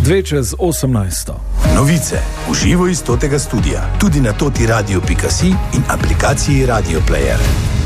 2:18. Novice v živo iz Totega studia, tudi na totiradio.si in aplikaciji Radio Player.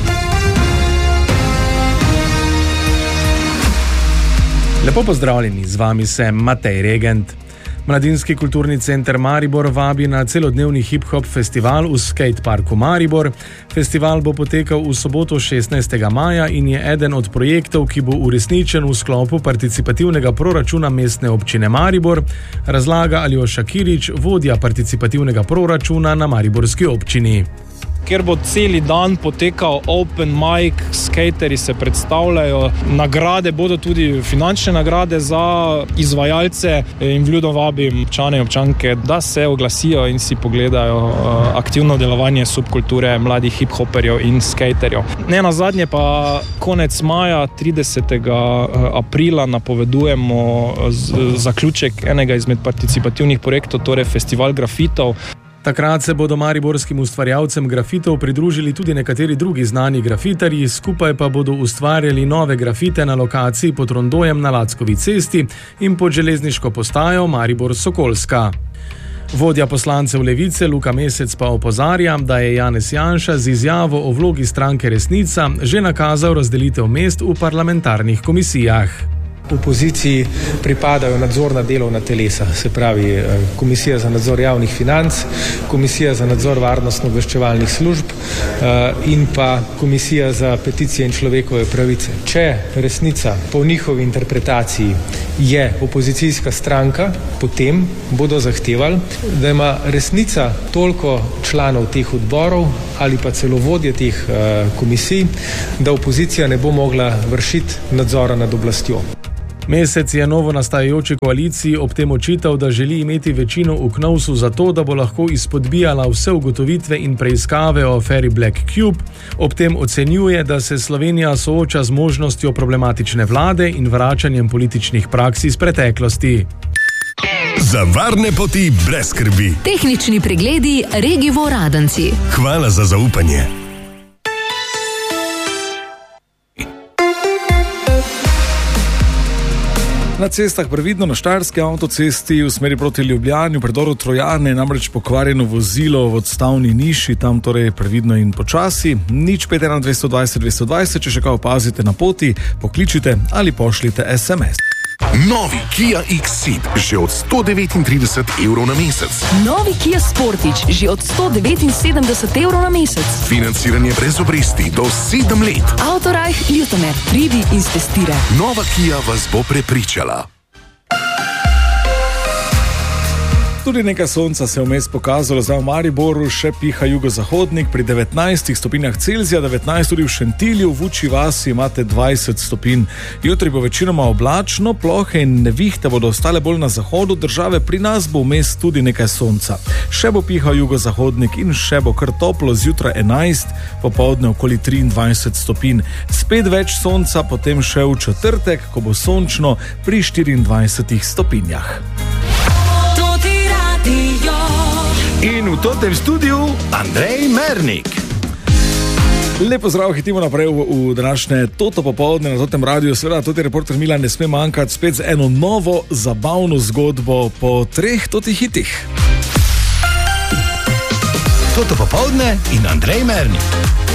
Lepo pozdravljeni, z vami sem Matej Regent. Mladinski kulturni center Maribor vabi na celodnevni hip-hop festival v skateparku Maribor. Festival bo potekal v soboto 16. maja in je eden od projektov, ki bo uresničen v sklopu participativnega proračuna mestne občine Maribor, razlaga Aljoša Kirič, vodja participativnega proračuna na mariborski občini. Ker bo celi dan potekal open mic, skateri se predstavljajo, nagrade bodo tudi finančne nagrade za izvajalce in vljudno vabim občane in občanke, da se oglasijo in si pogledajo aktivno delovanje subkulture mladih hip-hoperjev in skaterjev. Ne nazadnje pa konec maja, 30. aprila napovedujemo zaključek enega izmed participativnih projektov, torej Festival grafitov. Takrat se bodo mariborskim ustvarjalcem grafitov pridružili tudi nekateri drugi znani grafitarji, skupaj pa bodo ustvarjali nove grafite na lokaciji pod Rondojem na Lackovi cesti in pod železniško postajo Maribor-Sokolska. Vodja poslancev Levice Luka Mesec pa opozarja, da je Janez Janša z izjavo o vlogi stranke Resnica že nakazal razdelitev mest v parlamentarnih komisijah. Opoziciji pripadajo nadzorna delovna telesa, se pravi Komisija za nadzor javnih financ, Komisija za nadzor varnostno-obveščevalnih služb in pa Komisija za peticije in človekove pravice. Če Resnica po njihovi interpretaciji je opozicijska stranka, potem bodo zahtevali, da ima Resnica toliko članov teh odborov ali pa celo vodje teh komisij, da opozicija ne bo mogla vršiti nadzora nad oblastjo. Mesec je novo nastajajoči koaliciji ob tem očital, da želi imeti večino v Knovsu zato, da bo lahko izpodbijala vse ugotovitve in preiskave o aferi Black Cube. Ob tem ocenjuje, da se Slovenija sooča z možnostjo problematične vlade in vračanjem političnih praks iz preteklosti. Za varne poti brez skrbi. Tehnični pregledi Regivo Radenci. Hvala za zaupanje. Na cestah previdno, na Štajerski avtocesti v smeri proti Ljubljani, v predoru Trojane, namreč pokvarjeno vozilo v odstavni niši, tam torej previdno in počasi. 051 220 220, če še kaj opazite na poti, pokličite ali pošljite SMS. Novi Kia X-Ceed že od 139 evrov na mesec. Novi Kia Sportage že od 179 evrov na mesec. Financiranje brez obresti do 7 let. Autorajh Ljutomer, pridi in testira. Nova Kia vas bo prepričala. Tudi nekaj sonca se je vmes pokazalo, zdaj v Mariboru še piha jugozahodnik pri 19 stopinjah Celzija, 19 tudi v Šentilju, v Vučji vasi imate 20 stopinj. Jutri bo večinoma oblačno, plohe in nevihte bodo ostale bolj na zahodu države, pri nas bo vmes tudi nekaj sonca. Še bo pihal jugozahodnik in še bo kar toplo, zjutraj 11, popoldne okoli 23 stopinj. Spet več sonca, potem še v četrtek, ko bo sončno pri 24 stopinjah. In v Totem studiu Andrej Mernik. Lepo zdrav, hitimo naprej v današnje Toto popoldne na Totem radiju. Seveda tudi reporter Milan ne sme manjkati spet z eno novo zabavno zgodbo po 3 Totih hitih. Toto popoldne in Andrej Mernik.